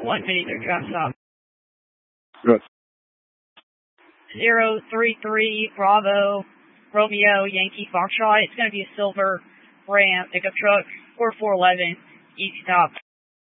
153 drop stop. Good. 033 Bravo Romeo Yankee Foxtrot. It's going to be a silver Ram pickup truck, 4411 east stop.